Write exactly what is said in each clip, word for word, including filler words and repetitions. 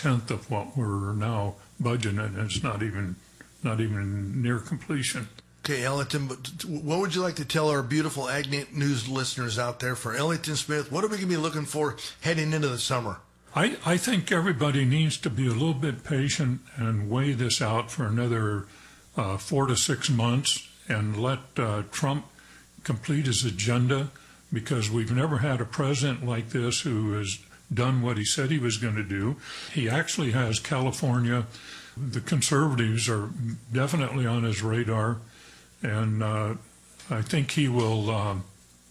tenth of what we're now budgeting, and it's not even not even near completion. Okay, Ellington, what would you like to tell our beautiful Ag News listeners out there for Ellington Smith? What are we going to be looking for heading into the summer? I, I think everybody needs to be a little bit patient and weigh this out for another uh, four to six months and let uh, Trump complete his agenda, because we've never had a president like this who has done what he said he was going to do. He actually has California. The conservatives are definitely on his radar. And uh, I think he will, um,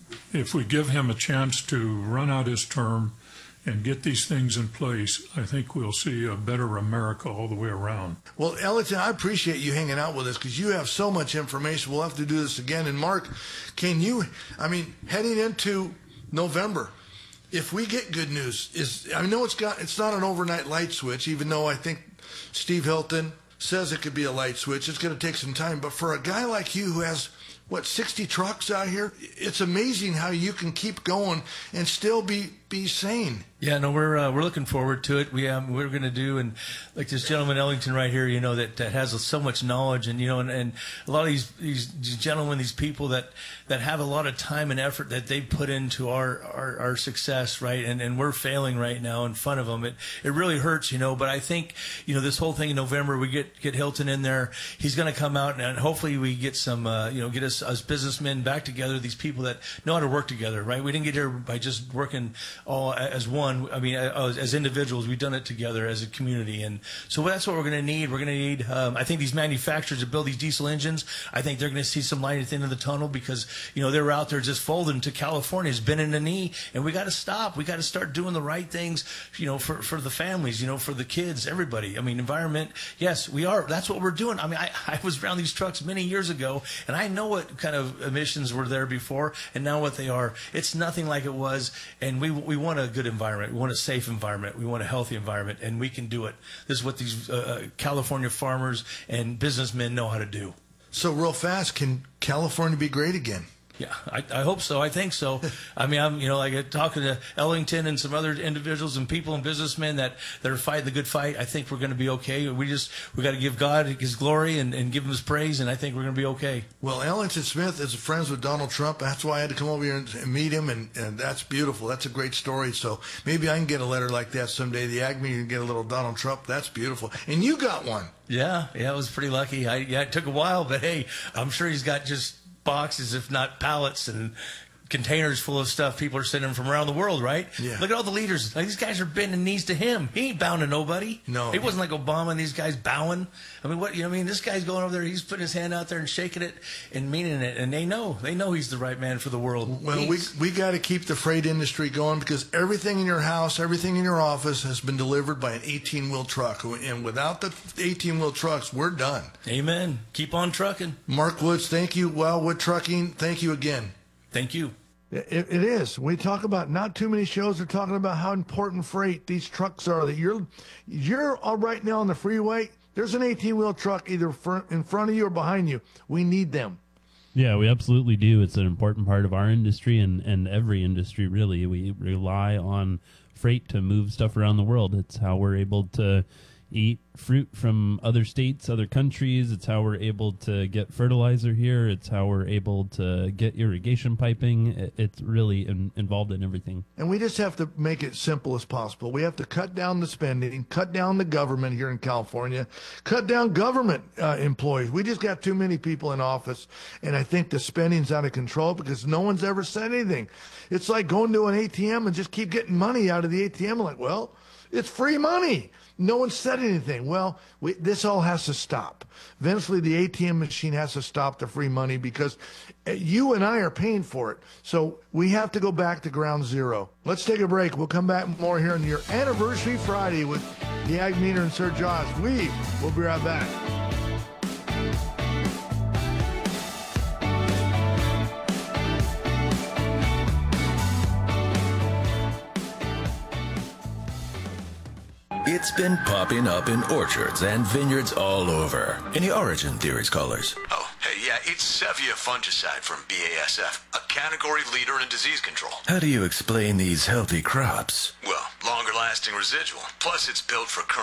if we give him a chance to run out his term and get these things in place, I think we'll see a better America all the way around. Well, Ellington, I appreciate you hanging out with us because you have so much information. We'll have to do this again. And Mark, can you, I mean, heading into November, if we get good news, is I know it's got it's not an overnight light switch, even though I think Steve Hilton says it could be a light switch. It's going to take some time. But for a guy like you who has, what, sixty trucks out here, it's amazing how you can keep going and still be, be sane. Yeah, no, we're uh, we're looking forward to it. We um, we're going to do, and like this gentleman Ellington right here, you know, that, that has so much knowledge, and you know, and, and a lot of these these gentlemen, these people that, that have a lot of time and effort that they put into our, our, our success, right? And and we're failing right now in front of them. It it really hurts, you know. But I think, you know, this whole thing in November, we get get Hilton in there. He's going to come out, and, and hopefully we get some, uh, you know, get us us businessmen back together. These people that know how to work together, right? We didn't get here by just working all as one. I mean, as individuals, we've done it together as a community, and so that's what we're going to need. We're going to need, um, I think, these manufacturers that build these diesel engines. I think they're going to see some light at the end of the tunnel because, you know, they're out there just folding to California's bending the knee, and we got to stop. We got to start doing the right things, you know, for for the families, you know, for the kids, everybody. I mean, environment. Yes, we are. That's what we're doing. I mean, I, I was around these trucks many years ago, and I know what kind of emissions were there before, and now what they are. It's nothing like it was, and we we want a good environment. We want a safe environment. We want a healthy environment, and we can do it. This is what these uh, California farmers and businessmen know how to do. So real fast, can California be great again? Yeah, I, I hope so. I think so. I mean, I'm, you know, like talking to Ellington and some other individuals and people and businessmen that, that are fighting the good fight. I think we're going to be okay. We just, we got to give God His glory and, and give Him His praise, and I think we're going to be okay. Well, Ellington Smith is friends with Donald Trump. That's why I had to come over here and, and meet him, and, and that's beautiful. That's a great story. So maybe I can get a letter like that someday. The Ag Meeting, get a little Donald Trump. That's beautiful. And you got one. Yeah, yeah, I was pretty lucky. I, yeah, it took a while, but hey, I'm sure he's got just boxes, if not pallets and containers full of stuff people are sending from around the world, right? Yeah. Look at all the leaders. Like, these guys are bending knees to him. He ain't bowing to nobody. No. It wasn't like Obama and these guys bowing. I mean, what, you know what I mean? This guy's going over there, he's putting his hand out there and shaking it and meaning it. And they know. They know he's the right man for the world. Well, he's, we we got to keep the freight industry going because everything in your house, everything in your office has been delivered by an eighteen-wheel truck. And without the eighteen-wheel trucks, we're done. Amen. Keep on trucking. Mark Woods, thank you. Wildwood Trucking, thank you again. Thank you. It, it is. We talk about, not too many shows are talking about how important freight these trucks are. That you're, you're all right now on the freeway. There's an eighteen-wheel truck either front, in front of you or behind you. We need them. Yeah, we absolutely do. It's an important part of our industry and, and every industry, really. We rely on freight to move stuff around the world. It's how we're able to eat fruit from other states, other countries. It's how we're able to get fertilizer here. It's how we're able to get irrigation piping. It's really in, involved in everything. And we just have to make it simple as possible. We have to cut down the spending, cut down the government here in California, cut down government uh, employees. We just got too many people in office, and I think the spending's out of control because no one's ever said anything. It's like going to an A T M and just keep getting money out of the A T M. Like, well, it's free money. No one said anything. Well, we, this all has to stop. Eventually, the A T M machine has to stop the free money because you and I are paying for it. So we have to go back to ground zero. Let's take a break. We'll come back more here on your Anniversary Friday with the Ag Meter and Sir Josh. We will be right back. It's been popping up in orchards and vineyards all over in the Origin Theories colors. Oh, hey, yeah, it's Sevia fungicide from B A S F, a category leader in disease control. How do you explain these healthy crops? Well, longer lasting residual. Plus, it's built for current